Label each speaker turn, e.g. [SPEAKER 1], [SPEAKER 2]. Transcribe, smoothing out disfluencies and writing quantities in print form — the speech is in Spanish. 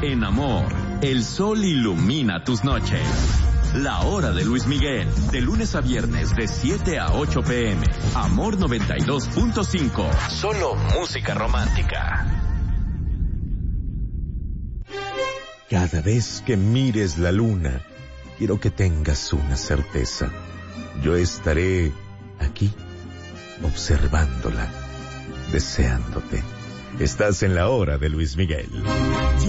[SPEAKER 1] En Amor, el sol ilumina tus noches. La hora de Luis Miguel, de lunes a viernes de 7 a 8 p.m. Amor 92.5. Solo música romántica.
[SPEAKER 2] Cada vez que mires la luna, quiero que tengas una certeza. Yo estaré aquí, observándola, deseándote. Estás en la hora de Luis Miguel.